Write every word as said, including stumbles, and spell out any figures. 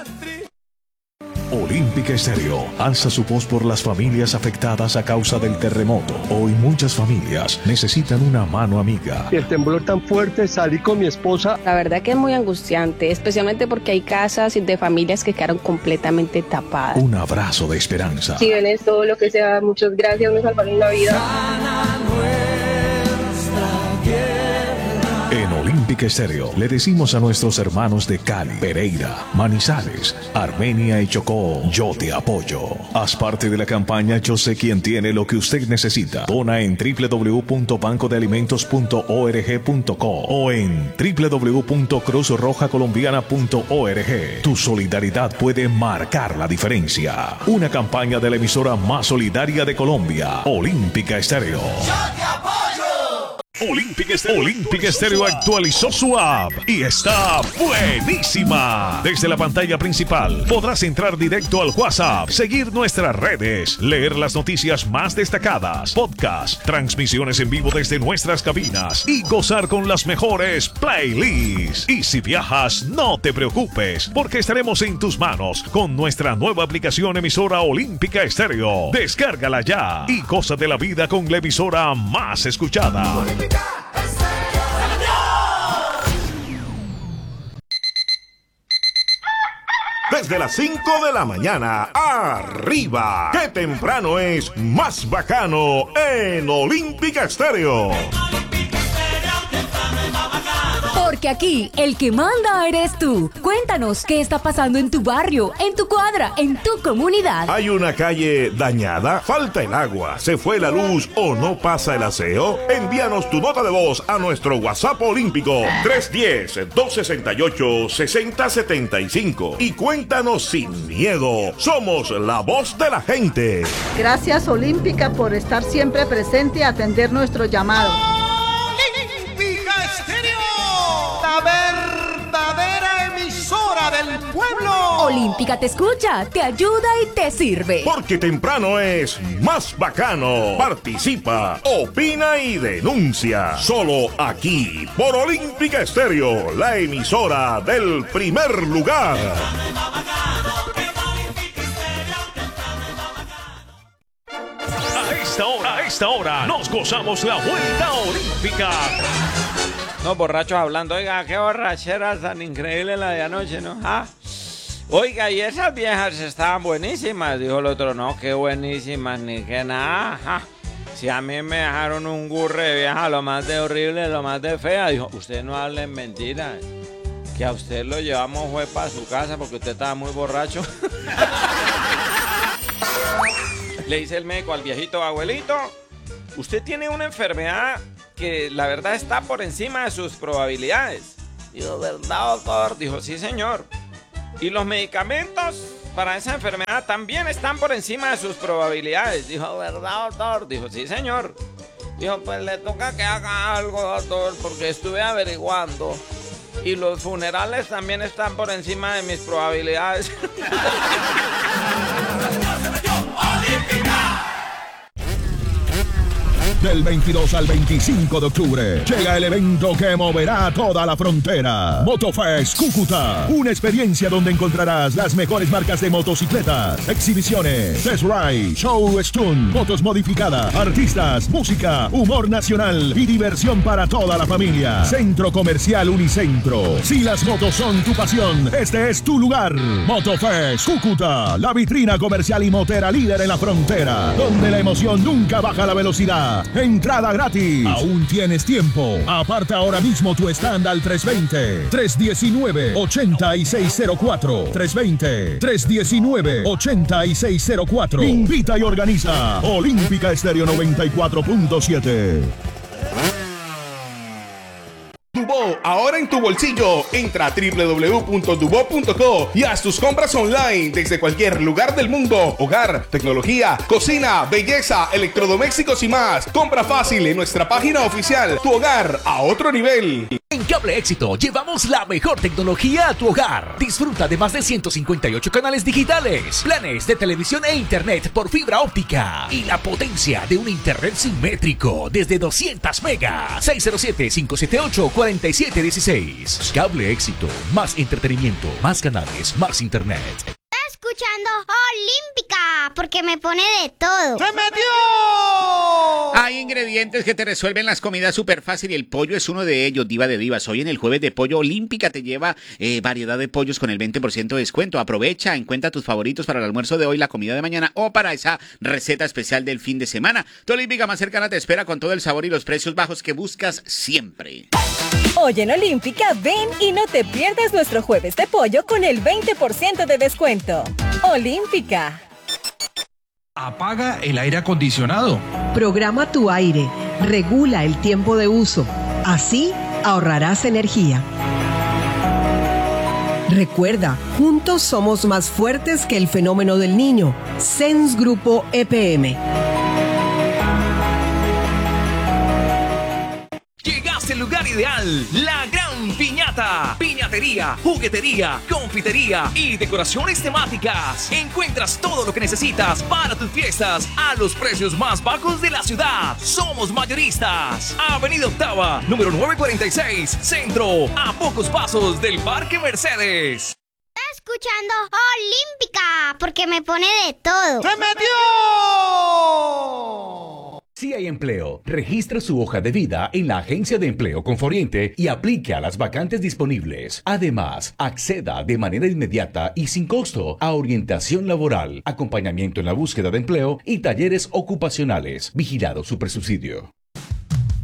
Olímpica Estéreo alza su voz por las familias afectadas a causa del terremoto. Hoy muchas familias necesitan una mano amiga. El temblor tan fuerte, salí con mi esposa. La verdad que es muy angustiante, especialmente porque hay casas de familias que quedaron completamente tapadas. Un abrazo de esperanza. Si ven esto, lo que sea, muchas gracias, me salvaron la vida. En Olímpica Estéreo le decimos a nuestros hermanos de Cali, Pereira, Manizales, Armenia y Chocó, yo te apoyo. Haz parte de la campaña Yo sé quién tiene lo que usted necesita. Dona en doble u doble u doble u punto banco de alimentos punto org punto co o en doble u doble u doble u punto cruz roja colombiana punto org. Tu solidaridad puede marcar la diferencia. Una campaña de la emisora más solidaria de Colombia, Olímpica Estéreo. ¡Yo te apoyo! Olímpica Estéreo. Olímpica Estéreo actualizó su app y está buenísima. Desde la pantalla principal podrás entrar directo al WhatsApp, seguir nuestras redes, leer las noticias más destacadas, podcast, transmisiones en vivo desde nuestras cabinas y gozar con las mejores playlists. Y si viajas, no te preocupes, porque estaremos en tus manos con nuestra nueva aplicación emisora Olímpica Estéreo. Descárgala ya y goza de la vida con la emisora más escuchada. Desde las cinco de la mañana, arriba. ¡Qué temprano es más bacano en Olímpica Estéreo! Porque aquí el que manda eres tú. Cuéntanos qué está pasando en tu barrio, en tu cuadra, en tu comunidad. ¿Hay una calle dañada? ¿Falta el agua? ¿Se fue la luz o no pasa el aseo? Envíanos tu nota de voz a nuestro WhatsApp olímpico tres uno cero, dos seis ocho, seis cero siete cinco y cuéntanos sin miedo. Somos la voz de la gente. Gracias Olímpica por estar siempre presente y atender nuestro llamado. La verdadera emisora del pueblo. Olímpica te escucha, te ayuda y te sirve. Porque temprano es más bacano. Participa, opina y denuncia. Solo aquí, por Olímpica Estéreo, la emisora del primer lugar. A esta hora, a esta hora, nos gozamos la vuelta olímpica. No, borrachos hablando. Oiga, qué borrachera tan increíble la de anoche, ¿no? ¿Ah? Oiga, y esas viejas estaban buenísimas. Dijo el otro, no, qué buenísimas, ni que nada. ¿Ah? Si a mí me dejaron un gurre de vieja, lo más de horrible, lo más de fea. Dijo, usted no hable mentiras. Que a usted lo llevamos fue para su casa porque usted estaba muy borracho. Le dice el médico al viejito, abuelito, usted tiene una enfermedad que la verdad está por encima de sus probabilidades. Dijo, ¿verdad, doctor? Dijo, sí, señor. Y los medicamentos para esa enfermedad también están por encima de sus probabilidades. Dijo, ¿verdad, doctor? Dijo, sí, señor. Dijo, pues le toca que haga algo, doctor, porque estuve averiguando. Y los funerales también están por encima de mis probabilidades. Del veintidós al veinticinco de octubre llega el evento que moverá toda la frontera. Motofest Cúcuta, una experiencia donde encontrarás las mejores marcas de motocicletas, exhibiciones, test ride, show stunt, motos modificadas, artistas, música, humor nacional y diversión para toda la familia. Centro Comercial Unicentro. Si las motos son tu pasión, este es tu lugar. Motofest Cúcuta, la vitrina comercial y motera líder en la frontera, donde la emoción nunca baja la velocidad. Entrada gratis. Aún tienes tiempo. Aparta ahora mismo tu stand al tres veinte, tres diecinueve, ochenta y seis cero cuatro. tres veinte, tres diecinueve, ochenta y seis cero cuatro. Invita y organiza Olímpica Estéreo noventa y cuatro punto siete. Dubo, ahora en tu bolsillo. Entra a doble u doble u doble u punto dubo punto co y haz tus compras online desde cualquier lugar del mundo. Hogar, tecnología, cocina, belleza, electrodomésticos y más. Compra fácil en nuestra página oficial. Tu hogar a otro nivel. En Cable Éxito llevamos la mejor tecnología a tu hogar. Disfruta de más de ciento cincuenta y ocho canales digitales, planes de televisión e internet por fibra óptica y la potencia de un internet simétrico desde doscientos megas. seis cero siete, cinco siete ocho, cuatro siete uno seis. Cable Éxito. Más entretenimiento, más canales, más internet. Escuchando Olímpica, porque me pone de todo. ¡Se metió! Hay ingredientes que te resuelven las comidas súper fácil y el pollo es uno de ellos, diva de divas. Hoy en el jueves de pollo, Olímpica te lleva eh, variedad de pollos con el veinte por ciento de descuento. Aprovecha, encuentra tus favoritos para el almuerzo de hoy, la comida de mañana o para esa receta especial del fin de semana. Tu Olímpica más cercana te espera con todo el sabor y los precios bajos que buscas siempre. Hoy en Olímpica, ven y no te pierdas nuestro jueves de pollo con el veinte por ciento de descuento. Olímpica. Apaga el aire acondicionado. Programa tu aire. Regula el tiempo de uso. Así ahorrarás energía. Recuerda, juntos somos más fuertes que el fenómeno del niño. C E N S Grupo E P M. Llegaste al lugar ideal, la Gran Piñata. Piñatería, juguetería, confitería y decoraciones temáticas. Encuentras todo lo que necesitas para tus fiestas a los precios más bajos de la ciudad. Somos mayoristas. Avenida Octava, número novecientos cuarenta y seis, Centro, a pocos pasos del Parque Mercedes. Escuchando Olímpica, porque me pone de todo. ¡Se metió! Si hay empleo, registra su hoja de vida en la Agencia de Empleo Conforiente y aplique a las vacantes disponibles. Además, acceda de manera inmediata y sin costo a orientación laboral, acompañamiento en la búsqueda de empleo y talleres ocupacionales. Vigilado Supersubsidio.